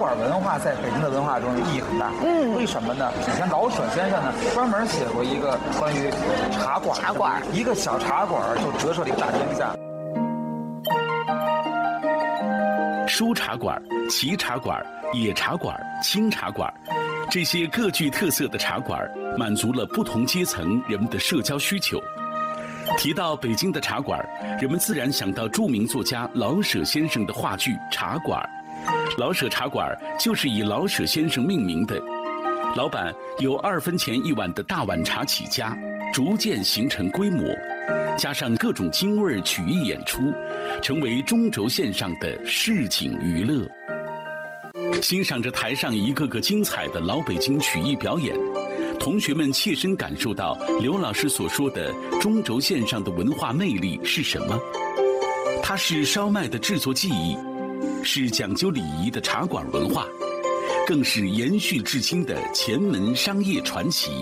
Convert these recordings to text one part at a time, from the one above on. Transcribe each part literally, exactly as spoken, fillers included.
馆文化在北京的文化中意义很大。嗯，为什么呢？以前老舍先生呢专门写过一个关于茶馆， 茶馆一个小茶馆就折射了一个大天下。 书茶馆、棋茶馆、野茶馆、清茶馆，这些各具特色的茶馆，满足了不同阶层人们的社交需求。提到北京的茶馆，人们自然想到著名作家老舍先生的话剧《茶馆》。老舍茶馆就是以老舍先生命名的。老板由二分钱一碗的大碗茶起家，逐渐形成规模，加上各种京味曲艺演出，成为中轴线上的市井娱乐。欣赏着台上一个个精彩的老北京曲艺表演，同学们切身感受到刘老师所说的中轴线上的文化魅力是什么？它是烧麦的制作技艺，是讲究礼仪的茶馆文化，更是延续至今的前门商业传奇。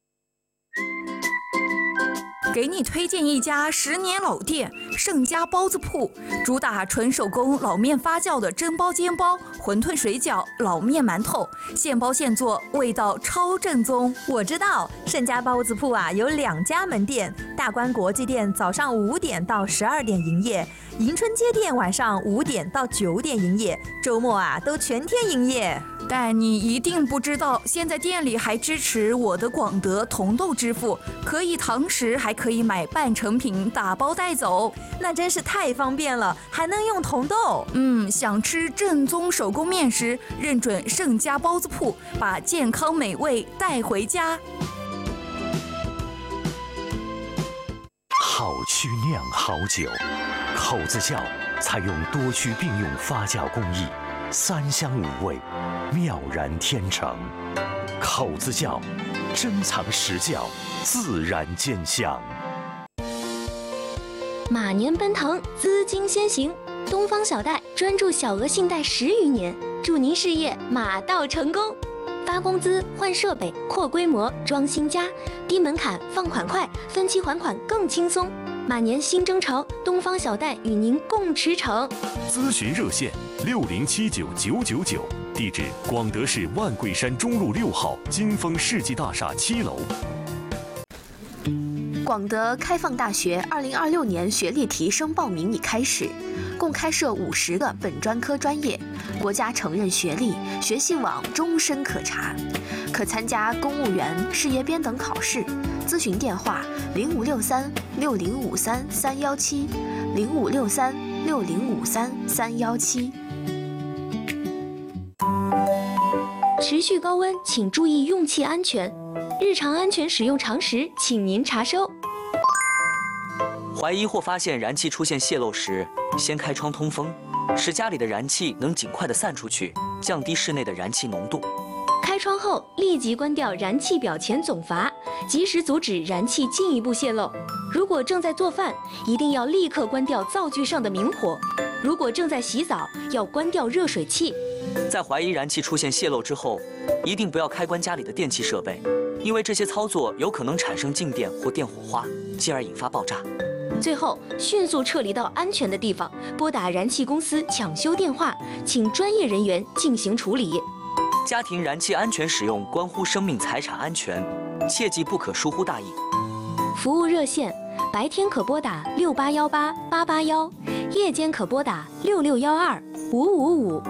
给你推荐一家十年老店盛家包子铺，主打纯手工老面发酵的蒸包、煎包、馄饨、水饺、老面、馒头，现包现做，味道超正宗。 我知道盛家包子铺啊有两家门店，大观国际店早上五点到十二点营业，迎春街店晚上五点到九点营业，周末啊都全天营业。 但你一定不知道，现在店里还支持我的广德红豆支付，可以堂食，还可以买半成品打包带走， 那真是太方便了，还能用红豆。 嗯，想吃正宗手工面食，认准盛家包子铺，把健康美味带回家。 好曲酿好酒，口子窖采用多区并用发酵工艺，三香五味，妙然天成。口子窖，珍藏实窖，自然见香。 马年奔腾，资金先行。东方小贷专注小额信贷十余年，祝您事业马到成功。发工资、换设备、扩规模、装新家，低门槛，放款快，分期还款更轻松。马年新征程，东方小贷与您共驰骋。 咨询热线六零七九九九九，地址广德市万桂山中路六号金丰世纪大厦七楼。 广德开放大学二零二六年学历提升报名已开始，共开设五十个本专科专业，国家承认学历，学习网终身可查，可参加公务员、事业编等考试。咨询电话零五六三六零五三三幺七，零五六三六零五三三幺七。 持续高温，请注意用气安全。日常安全使用常识，请您查收。 怀疑或发现燃气出现泄漏时，先开窗通风，使家里的燃气能尽快的散出去，降低室内的燃气浓度。 开窗后立即关掉燃气表前总阀，及时阻止燃气进一步泄漏。如果正在做饭，一定要立刻关掉灶具上的明火；如果正在洗澡，要关掉热水器。 在怀疑燃气出现泄漏之后，一定不要开关家里的电气设备，因为这些操作有可能产生静电或电火花，进而引发爆炸。 最后，迅速撤离到安全的地方，拨打燃气公司抢修电话，请专业人员进行处理。 家庭燃气安全使用关乎生命财产安全，切记不可疏忽大意。 服务热线：白天可拨打六八幺八八八幺，夜间可拨打六六幺二五五五。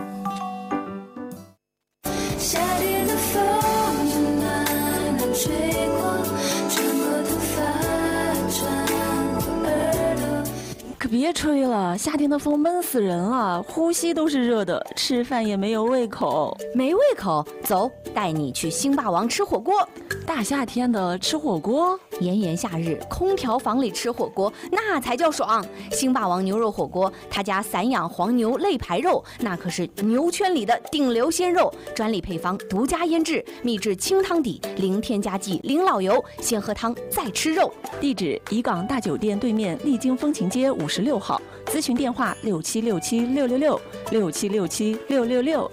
夏天的风慢慢吹过，穿过头发，穿过耳朵。 可别吹了，夏天的风闷死人了，呼吸都是热的，吃饭也没有胃口。 没胃口，走，带你去星霸王吃火锅。 大夏天的吃火锅， 炎炎夏日，空调房里吃火锅那才叫爽。星霸王牛肉火锅，他家散养黄牛肋排肉，那可是牛圈里的顶流鲜肉，专利配方，独家腌制，秘制清汤底，零添加剂，零老油，先喝汤再吃肉。 地址：怡港大酒店对面丽晶风情街五十六号，咨询电话六七六七六六六六七六七六六六。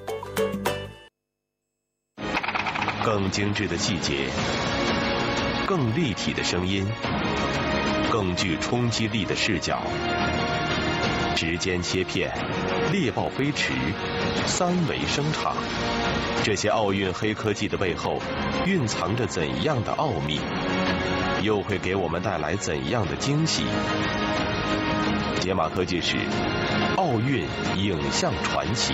更精致的细节，更立体的声音，更具冲击力的视角。 指尖切片、猎豹飞驰、三维声场，这些奥运黑科技的背后，蕴藏着怎样的奥秘？又会给我们带来怎样的惊喜？解码科技史，奥运影像传奇。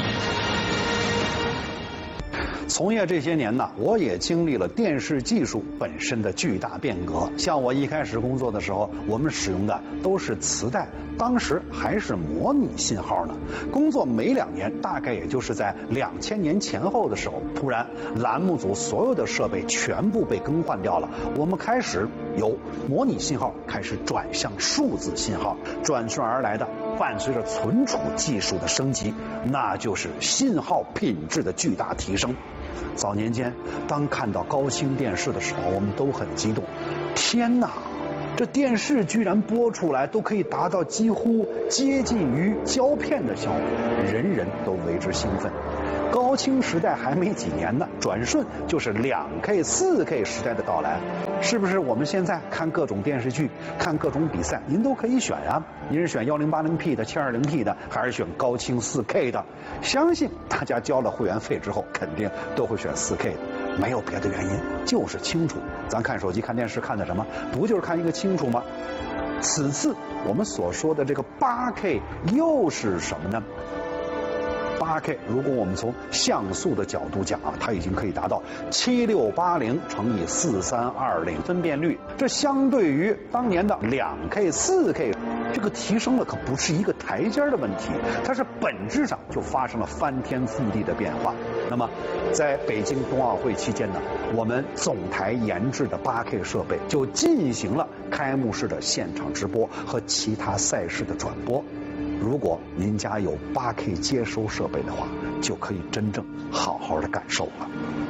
从业这些年呢，我也经历了电视技术本身的巨大变革。像我一开始工作的时候，我们使用的都是磁带，当时还是模拟信号呢。工作没两年，大概也就是在两千年前后的时候，突然栏目组所有的设备全部被更换掉了，我们开始由模拟信号开始转向数字信号，转瞬而来的伴随着存储技术的升级，那就是信号品质的巨大提升。早年间，当看到高清电视的时候，我们都很激动。天哪，这电视居然播出来都可以达到几乎接近于胶片的效果，人人都为之兴奋。高清时代还没几年呢，转瞬就是两 K、四 K 时代的到来，是不是？我们现在看各种电视剧、看各种比赛，您都可以选呀。您是选一零八零 P 的、七二零 P 的，还是选高清 四 K 的？相信大家交了会员费之后，肯定都会选 四 K 的，没有别的原因，就是清楚。咱看手机、看电视看的什么？不就是看一个清楚吗？此次我们所说的这个 八 K 又是什么呢？八 K， 如果我们从像素的角度讲啊，它已经可以达到七六八零乘以四三二零分辨率，这相对于当年的两 K、四 K， 这个提升了可不是一个台阶的问题，它是本质上就发生了翻天覆地的变化。那么，在北京冬奥会期间呢，我们总台研制的八 K 设备就进行了开幕式的现场直播和其他赛事的转播。如果您家有 八 K 接收设备的话，就可以真正好好的感受了。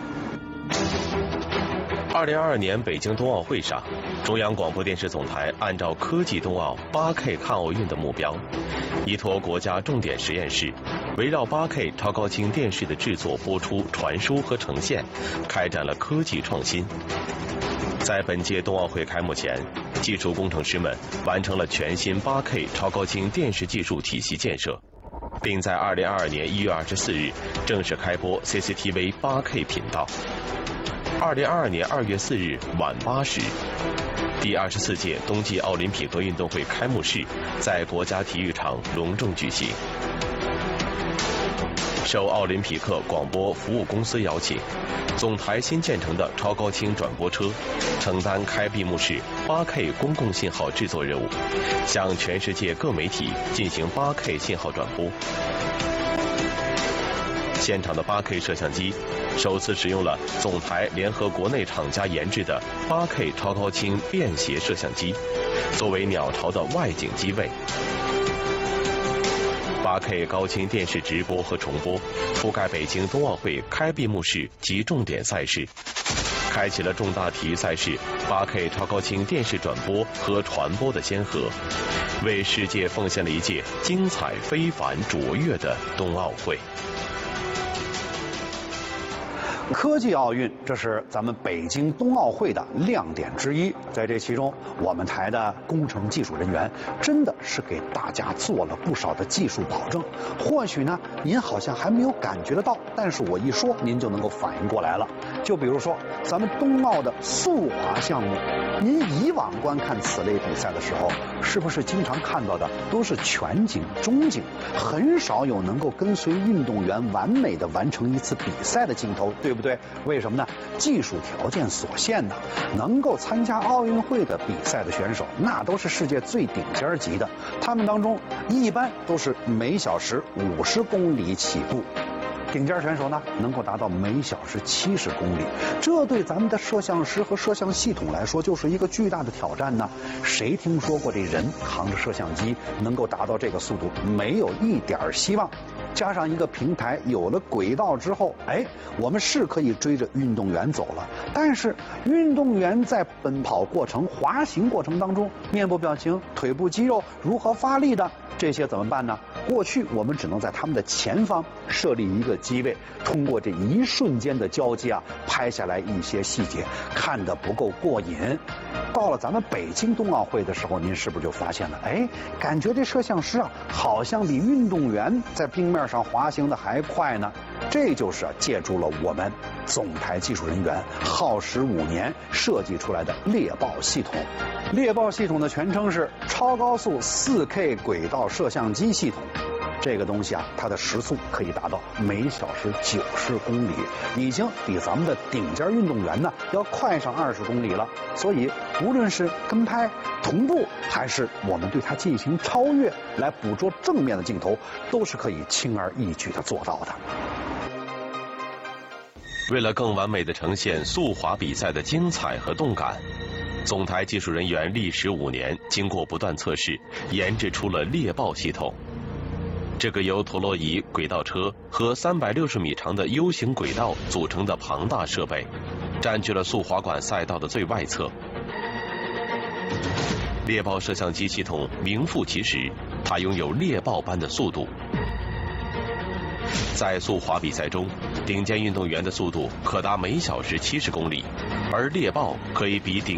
二零二二年北京冬奥会上，中央广播电视总台按照科技冬奥 八 K 看奥运的目标，依托国家重点实验室，围绕 八 K 超高清电视的制作、播出、传输和呈现，开展了科技创新。在本届冬奥会开幕前，技术工程师们完成了全新 八 K 超高清电视技术体系建设，并在二零二二年一月二十四日正式开播 C C T V 八 K 频道。二零二二年二月四日晚八时，第二十四届冬季奥林匹克运动会开幕式在国家体育场隆重举行。受奥林匹克广播服务公司邀请，总台新建成的超高清转播车承担开闭幕式 八 K 公共信号制作任务，向全世界各媒体进行 八 K 信号转播。现场的 八 K 摄像机首次使用了总台联合国内厂家研制的 八 K 超高清便携摄像机，作为鸟巢的外景机位。八 K 高清电视直播和重播，覆盖北京冬奥会开闭幕式及重点赛事，开启了重大体育赛事 八 K 超高清电视转播和传播的先河，为世界奉献了一届精彩非凡卓越的冬奥会。 科技奥运，这是咱们北京冬奥会的亮点之一。在这其中，我们台的工程技术人员真的是给大家做了不少的技术保证。或许呢，您好像还没有感觉得到，但是我一说，您就能够反应过来了。就比如说，咱们冬奥的速滑项目，您以往观看此类比赛的时候，是不是经常看到的都是全景、中景，很少有能够跟随运动员完美的完成一次比赛的镜头，对不对？为什么呢？技术条件所限呢，能够参加奥运会的比赛的选手，那都是世界最顶尖级的。他们当中一般都是每小时五十公里起步，顶尖选手呢能够达到每小时七十公里。这对咱们的摄像师和摄像系统来说，就是一个巨大的挑战呢。谁听说过这人扛着摄像机能够达到这个速度？没有一点希望。加上一个平台，有了轨道之后，哎，我们是可以追着运动员走了。但是运动员在奔跑过程、滑行过程当中，面部表情、腿部肌肉如何发力的，这些怎么办呢？ 过去我们只能在他们的前方设立一个机位，通过这一瞬间的交接啊，拍下来一些细节，看得不够过瘾。到了咱们北京冬奥会的时候，您是不是就发现了？哎，感觉这摄像师啊，好像比运动员在冰面上滑行的还快呢。这就是啊，借助了我们总台技术人员耗时五年设计出来的猎豹系统。猎豹系统的全称是超高速 四K 轨道摄像机系统。这个东西啊，它的时速可以达到每小时九十公里，已经比咱们的顶尖运动员呢要快上二十公里了。所以，无论是跟拍、同步，还是我们对它进行超越，来捕捉正面的镜头，都是可以轻而易举的做到的。 为了更完美的呈现速滑比赛的精彩和动感，总台技术人员历时五年，经过不断测试，研制出了猎豹系统。这个由陀螺仪、轨道车和三百六十米长的 U 型轨道组成的庞大设备，占据了速滑馆赛道的最外侧。猎豹摄像机系统名副其实，它拥有猎豹般的速度。在速滑比赛中，顶尖运动员的速度可达每小时七十公里，而猎豹可以比顶